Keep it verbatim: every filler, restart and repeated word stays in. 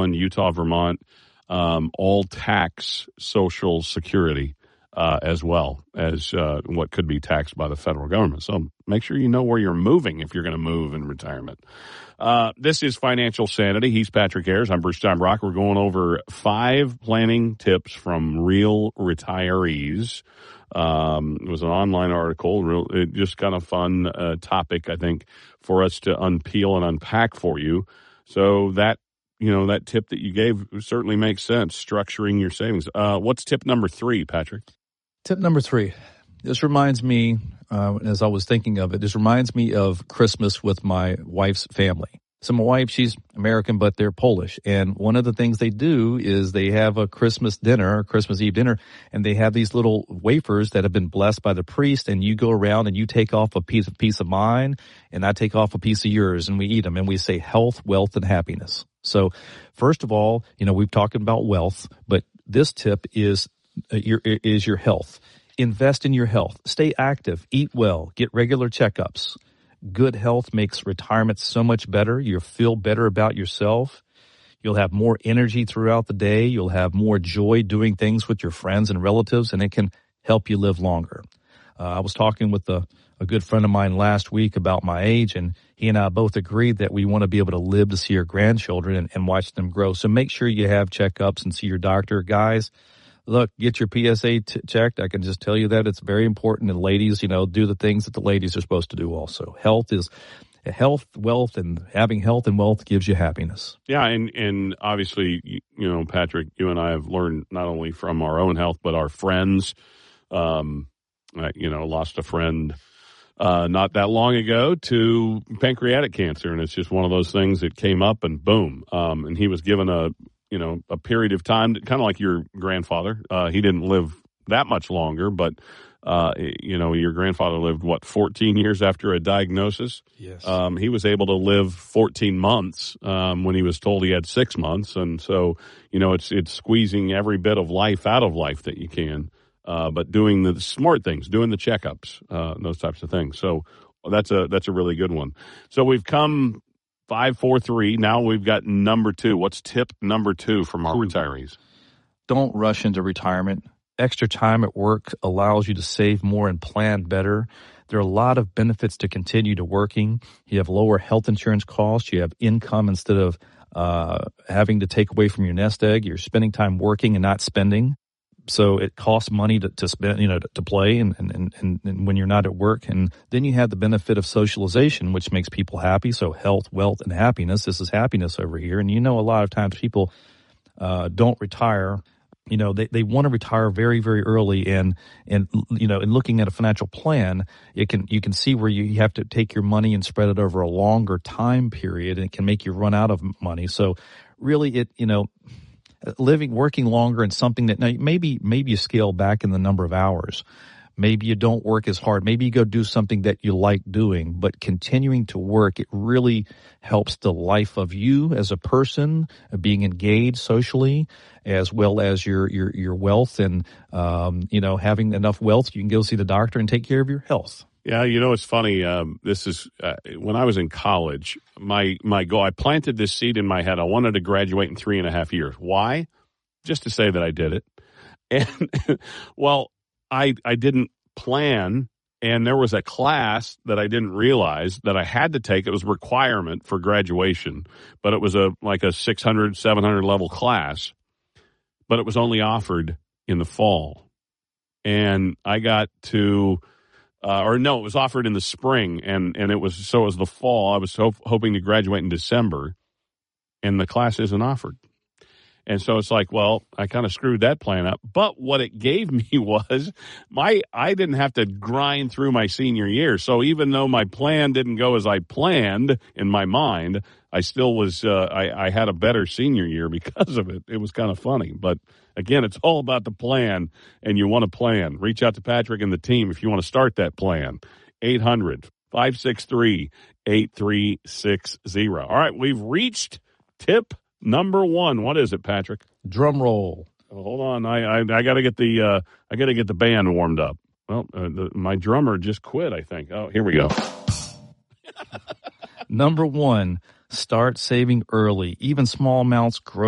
Maryland, Utah, Vermont, um, all tax Social Security uh, as well as uh, what could be taxed by the federal government. So make sure you know where you're moving if you're going to move in retirement. Uh, this is Financial Sanity. He's Patrick Ayers. I'm Bruce Steinbrock. We're going over five planning tips from real retirees. Um, it was an online article, real, it just kind of fun uh, topic, I think, for us to unpeel and unpack for you. So that, you know, that tip that you gave certainly makes sense, structuring your savings. Uh, what's tip number three, Patrick? Tip number three. This reminds me, uh, as I was thinking of it, this reminds me of Christmas with my wife's family. So my wife, she's American, but they're Polish. And one of the things they do is they have a Christmas dinner, Christmas Eve dinner, and they have these little wafers that have been blessed by the priest, and you go around and you take off a piece, a piece of mine, and I take off a piece of yours, and we eat them, and we say health, wealth, and happiness. So first of all, you know, we've talked about wealth, but this tip is uh, your, is your health. Invest in your health. Stay active. Eat well. Get regular checkups. Good health makes retirement so much better. You'll feel better about yourself. You'll have more energy throughout the day. You'll have more joy doing things with your friends and relatives, and it can help you live longer. Uh, I was talking with a, a good friend of mine last week about my age, and he and I both agreed that we want to be able to live to see our grandchildren and, and watch them grow. So make sure you have checkups and see your doctor. Guys, look, get your P S A t- checked. I can just tell you that it's very important. And ladies, you know, do the things that the ladies are supposed to do also. Health is health, wealth, and having health and wealth gives you happiness. Yeah, and, and obviously, you, you know, Patrick, you and I have learned not only from our own health, but our friends. Um, I, you know, lost a friend uh, not that long ago to pancreatic cancer, and it's just one of those things that came up and boom. Um, and he was given a you know, a period of time, kind of like your grandfather. Uh, he didn't live that much longer, but, uh, you know, your grandfather lived, what, fourteen years after a diagnosis? Yes. Um, he was able to live fourteen months um, when he was told he had six months. And so, you know, it's it's squeezing every bit of life out of life that you can, uh, but doing the smart things, doing the checkups, uh, those types of things. So that's a that's a really good one. So we've come Five, four, three. Now we've got number two. What's tip number two from our retirees? Don't rush into retirement. Extra time at work allows you to save more and plan better. There are a lot of benefits to continue to working. You have lower health insurance costs. You have income instead of uh, having to take away from your nest egg. You're spending time working and not spending. So it costs money to, to spend, you know, to, to play and, and, and, and when you're not at work. And then you have the benefit of socialization, which makes people happy. So health, wealth, and happiness. This is happiness over here. And you know, a lot of times people uh, don't retire. You know, they, they want to retire very, very early. And, and, you know, in looking at a financial plan, it can, you can see where you have to take your money and spread it over a longer time period, and it can make you run out of money. So really it, you know, living, working longer in something that now maybe, maybe you scale back in the number of hours. Maybe you don't work as hard. Maybe you go do something that you like doing, but continuing to work, it really helps the life of you as a person, being engaged socially, as well as your, your, your wealth and, um, you know, having enough wealth, you can go see the doctor and take care of your health. Yeah, you know, it's funny. Um, this is uh, when I was in college, my, my goal, I planted this seed in my head. I wanted to graduate in three and a half years. Why? Just to say that I did it. And well, I, I didn't plan, and there was a class that I didn't realize that I had to take. It was a requirement for graduation, but it was a, like a six hundred, seven hundred level class, but it was only offered in the fall. And I got to, Uh, or no, it was offered in the spring, and, and it was, so it was the fall. I was so, hoping to graduate in December, and the class isn't offered. And so it's like, well, I kind of screwed that plan up. But what it gave me was my, I didn't have to grind through my senior year. So even though my plan didn't go as I planned in my mind, I still was, uh, I, I had a better senior year because of it. It was kind of funny. But again, it's all about the plan, and you want to plan. Reach out to Patrick and the team if you want to start that plan. eight hundred, five six three, eight three six zero. All right, we've reached tip number one. What is it, Patrick? Drum roll. Oh, hold on, I I, I got to get the uh, I got to get the band warmed up. Well, uh, the, my drummer just quit, I think. Oh, here we go. Number one, start saving early. Even small amounts grow